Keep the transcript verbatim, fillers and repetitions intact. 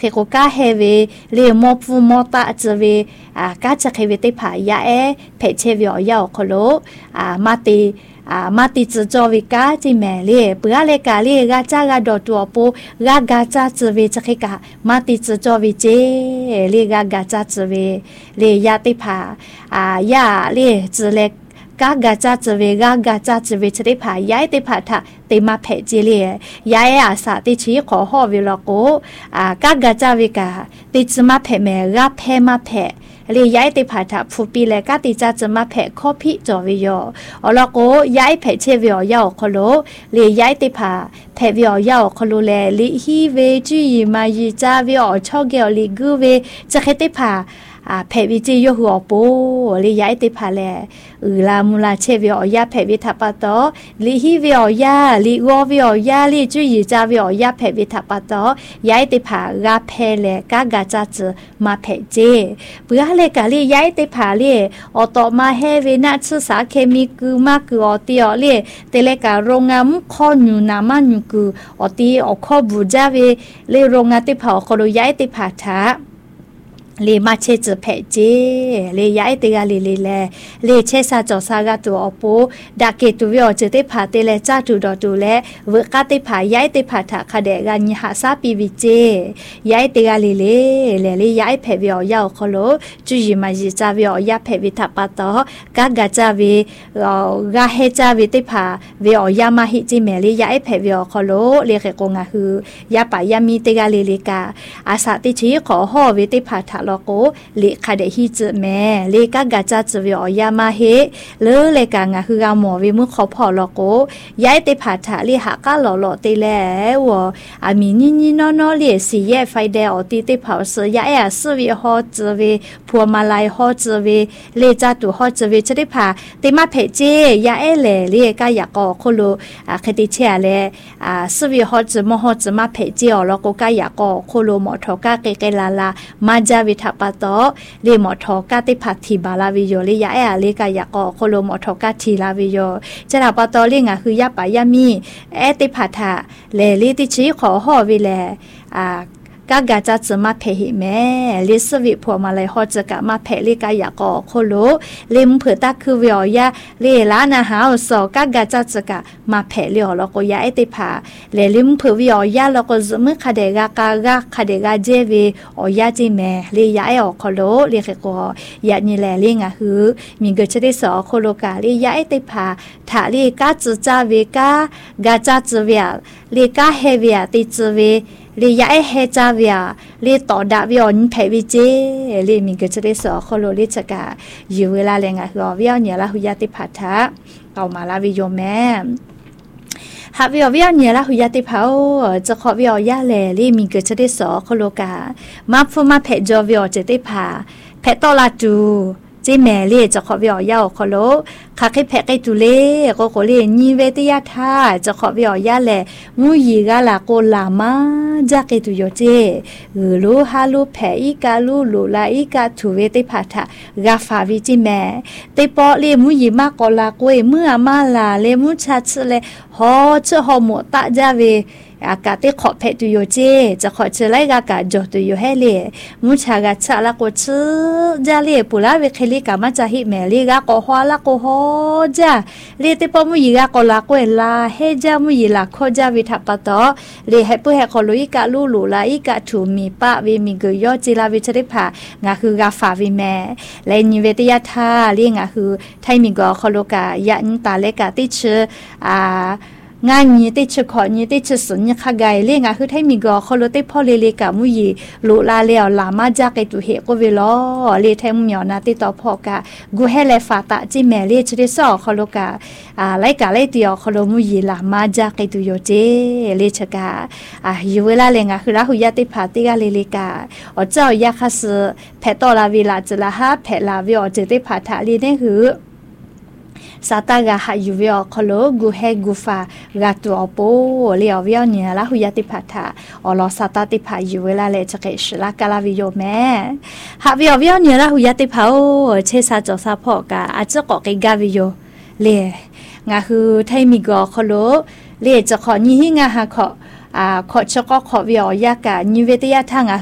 เคโกกาเฮเวเลมอฟูมอตาจะเวอ่ากาจะเคเวติผายาเอเพเชวิอยาวโคโลอ่ามาติอ่ามาติจะจอวิกาจิแมเลเปือเลกาเลกาจากาดอตัวปูกากาจาจะเวจะเคกามาติจะจอวิเจเลกากาจาจะเวเลยาติผาอ่ายาเลจะเลกากาจาจะเวกากาจาจะเวจะได้ผายายติผาทะเตมาเพจิเลยายอาสาติชีขอฮอวิลโกอ่ากากาจาวิกาติจมาเพเมกาเพมาเพเลยย้ายติผาถาฟูปีและกาติจาจะมาแผ่ข้อพิจอวิโยอลโกย้ายแผ่เชวิโอยาวคโลเลยย้ายติผาแผ่วิโอยาวคโลแลลิฮีเวจุยมายิจาวิโอชอเกลลิกูเวจะเคติผาอ่าแผ่วิจิโยหัวปูเลยย้ายติผาแลอือลามูลาเชวิโอยาแผ่วิทัปโตลิฮีวิโอยาลิโกวิโอยาลิจุยจาวิโอยาแผ่วิทัปโตย้ายติผากาแผ่แลกากาจาจะมาแผ่เจเพื่อเลกาลีย้ายติผาเลออตมาเฮเวนัชสาเคมีกูมากูอติอเลเตเลกาโรงงานคอนูนามานูกูอติอคอบูจาเวเลโรงงานติผาคโลย้ายติผาทาเลมาเชจะเพจเลย้ายติกาเลเลเลเลเชซาจอซากาตัวอปูดาเกตุวิอจะติผาเตเลจ้าตุดอตุเลเวกาติผาย้ายติผาทาคเดกาญหาซาปีวิเจย้ายติกาเลเลเลเลย้ายเพวิอยาวคโลจุยมาจิจาวิอยาเพวิทัปตอกากาจาวิกาเฮจาวิติผาวิอยามาหิจิเมเลย้ายเพวิอคโลเลเกกงาฮือยาปายามีติกาเลเลกาอาสาติชีขอฮอวิติผาทาโลโกเลคาเดฮิจแม่เลกากาจาจวิอยามาเฮเลเลกางาคือกาหมอวิมุขอพอโลโกย้ายติผาทาเลหากาหล่อหล่อติแลวอามีนินินอนอเลสีแยไฟเดอติติผาเสยาเอสวิฮอจเวพัวมาลายฮอจเวเลจาตุฮอจเวจะได้ผาติมาเพเจยาเอเลเลกายากอโคโลอาคติเชเลอาสวิฮอจมฮอจมาเพเจอโลโกกายากอโคโลหมอทอกาเกเกลาลามาจาวิทัปโตเลหมอทอกาติพัทิบาลาวิโยเลยาเอเลกายากอโคโลหมอทอกาทีลาวิโยจะลาปโตเลงาคือยาปายามีเอติพัทาเลลิติชีขอฮอวิเลอ่ากากาจาจะมาเพหิแม่ลิสวิพัวมาเลยฮอจะกะมาเพลิกายากอโคโลเลมเผือตาคือวิอยาเลลานาหาสอกากาจาจะกะมาเพลิอแล้วก็ยาเอติผาเลลิมเผือวิอยาแล้วก็จะมือคาเดกากากาคาเดกาเจวีอยาจิแม่เลยาเออโคโลเลเกโกยานี่แลเลงะฮือมีเกจะได้สอโคโลกาเลยาเอติผาถาเลกาจะจาเวกากาจาจะเวียเลกาเฮเวียติจเวเลยาเอเฮจาวิอาเลต่อดาวิออนเพวิเจเลมีก็จะได้สอโคโลลิจกาอยู่เวลาแรงอ่ะรอวิอเนี่ยละหุยาติพัทธะเอามาลาวิโยแม่หาวิอวิอเนี่ยละหุยาติเผาจะขอวิอยาแลเลมีก็จะได้สอโคโลกามาฟูมาเพจอวิอจะได้พาเพตอลาตูจีแม่เลจะขอวิอยาโคโลคาคิเพกตุเลโกโกเลนีเวติยาทาจะขอวิอยาแลมูยีกาลาโกลามาจากตุโยเจลูฮาลูเพอีกาลูลูลาอีกาทูเวติพัทกาฟาวิจิแม่เตปอเลมูยีมากอลาโกเมื่อมาลาเลมูชัดเลฮอเชฮอมตะจาเวอากาศขอเพตุโยเจจะขอเชลัยกากาจตุโยเฮเลมุชากาชะละโกชจาเลปุลาเวเคลิกามาจาฮิเมลีกาโกฮวาละโกฮจาเลเตปมุยีกาโกลาโกเอลาเฮจามุยีลาโคจาวิทัปตอเลเฮปุเฮโคลุอิกาลูลูลาอิกาทูมีปะเวมิกยอจิลาวิชริภางาคือกาฟาวิเมเลนิเวติยาทาเลงาคือไทมิกอโคโลกายันตาเลกาติชอ่างานนี้ติดเชื้อขอนี้ติดเชื้อสุญญคาไกเลี้ยงอ่ะคือให้มีกอเขาลดได้พ่อเลเลกะมุยีลุลาเลียวลามาจากไอตุเหก็เวลอเลแทงเหมียวนาติต่อพอกะกูให้เลฟาตะจิแม่เลชได้สอเขาลกะอ่าไลกะไลเตียวเขาลมุยีลามาจากไอตุโยเจเลชกะอ่ะอยู่เวลาเลี้ยงอ่ะคือละหุยาติพาติกาเลเลกะอ๋อเจ้ายาคัสเพตอลาวิลาจละฮะเพลาวิอเจติพาทะลีเนี่ยคือซาตากาหายูวิอคโลกูเฮกูฟากาตัวโปเลียววิอเนี่ยละหุยติพัทธาอลอซาตาติพายูเวลาเลจะเกชลากาลาวิโยแม่หาวิอวิอเนี่ยละหุยติพาโอเชซาจอซาพอกาอาจจะกอกกาวิโยเลงาคือไทมิกอคโลเลจะขอนี่หิงาหาขออ่าขอชกขอวิอยากานิเวตยาทาง